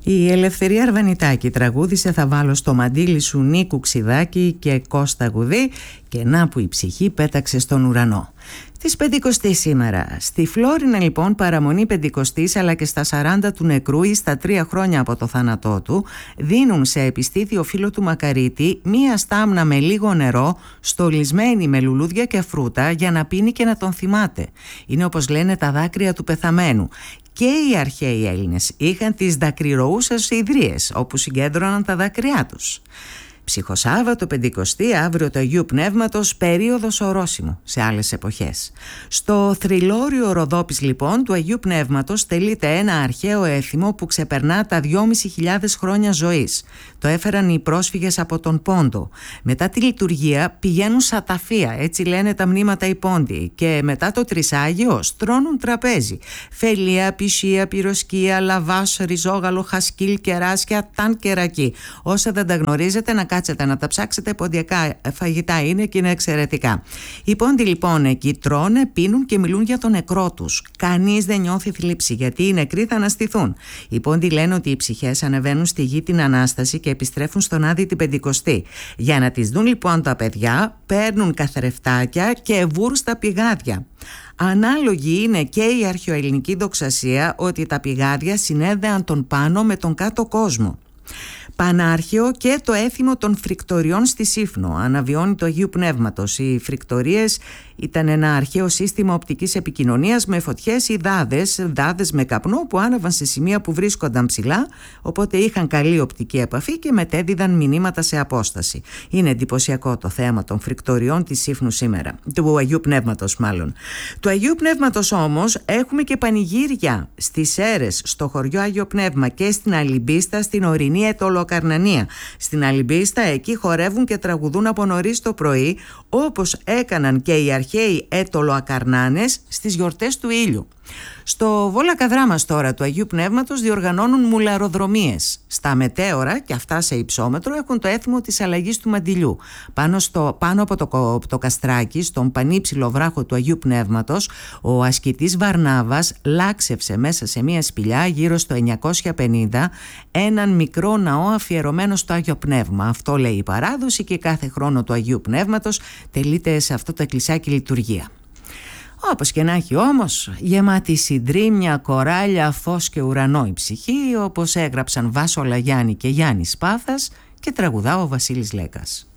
Η Ελευθερία Αρβανιτάκη τραγούδισε «Θα βάλω στο μαντίλι σου» Νίκου Ξιδάκη και Κώστα Γουδί, και να που η ψυχή πέταξε στον ουρανό. Της Πεντηκοστής σήμερα. Στη Φλόρινα λοιπόν παραμονή Πεντηκοστής, αλλά και στα 40 του νεκρού ή στα 3 χρόνια από το θάνατό του, δίνουν σε επιστήθιο φίλο του Μακαρίτη μία στάμνα με λίγο νερό, στολισμένη με λουλούδια και φρούτα, για να πίνει και να τον θυμάται. Είναι, όπως λένε, τα δάκρυα του πεθαμένου. Και οι αρχαίοι Έλληνες είχαν τις δακρυρωούσες ιδρύες, όπου συγκέντρωναν τα δάκρυά τους. Ψυχοσάββατο, Πεντηκοστή, αύριο του Αγίου Πνεύματος, περίοδος ορόσημου σε άλλες εποχές. Στο θρυλώριο Ροδόπης λοιπόν του Αγίου Πνεύματος τελείται ένα αρχαίο έθιμο που ξεπερνά τα 2.500 χρόνια ζωής. Το έφεραν οι πρόσφυγες από τον Πόντο. Μετά τη λειτουργία πηγαίνουν σαταφία, έτσι λένε τα μνήματα οι Πόντιοι, και μετά το Τρισάγιο στρώνουν τραπέζι. Φελία, πισία, πυροσκία, λαβάς, ριζόγαλο, χασκίλ, κεράσια, ταν κερακί. Όσα δεν τα γνωρίζετε, να κάτσετε να τα ψάξετε, ποντιακά φαγητά είναι και είναι εξαιρετικά. Οι Πόντιοι λοιπόν εκεί τρώνε, πίνουν και μιλούν για τον νεκρό τους. Κανείς δεν νιώθει θλίψη, γιατί οι νεκροί θα αναστηθούν. Οι Πόντιοι λένε ότι οι ψυχές ανεβαίνουν στη γη την Ανάσταση και επιστρέφουν στον Άδη την Πεντηκοστή. Για να τις δουν λοιπόν τα παιδιά, παίρνουν καθρεφτάκια και βούρστα πηγάδια. Ανάλογη είναι και η αρχαιοελληνική δοξασία ότι τα πηγάδια συνέδεαν τον πάνω με τον κάτω κόσμο. Πανάρχαιο και το έθιμο των φρικτοριών στη Σύφνο, αναβιώνει του Αγίου Πνεύματος. Οι φρικτορίες ήταν ένα αρχαίο σύστημα οπτικής επικοινωνίας με φωτιές ή δάδες με καπνό που άναβαν σε σημεία που βρίσκονταν ψηλά, οπότε είχαν καλή οπτική επαφή και μετέδιδαν μηνύματα σε απόσταση. Είναι εντυπωσιακό το θέμα των φρικτοριών της Σύφνου σήμερα, του Αγίου Πνεύματος μάλλον. Του Αγίου Πνεύματος όμως έχουμε και πανηγύρια στις Σέρρες, στο χωριό Άγιο Πνεύμα, και στην Αλυμπίστα, στην ορεινή Ετωλοκαρνανία. Στην Αλυμπίστα εκεί χορεύουν και τραγουδούν από νωρίς το πρωί, όπως έκαναν και οι αρχαίοι Ετωλοακαρνάνες στις γιορτές του ήλιου. Στο Βόλακα Δράμας τώρα του Αγίου Πνεύματος διοργανώνουν μουλαροδρομίες. Στα μετέωρα, και αυτά σε υψόμετρο, έχουν το έθιμο της αλλαγής του μαντιλιού. Πάνω από το καστράκι, στον πανύψηλο βράχο του Αγίου Πνεύματος, ο ασκητής Βαρνάβας λάξευσε μέσα σε μια σπηλιά γύρω στο 950 έναν μικρό ναό αφιερωμένο στο Άγιο Πνεύμα. Αυτό λέει η παράδοση, και κάθε χρόνο του Αγίου Πνεύματος τελείται σε αυτό το εκκλησάκι λειτουργία. Όπως και να έχει όμως, γεμάτη συντρίμμια, κοράλια, φως και ουρανό η ψυχή, όπως έγραψαν Βάσο Λαγιάννη και Γιάννης Πάθας και τραγουδά ο Βασίλης Λέκας.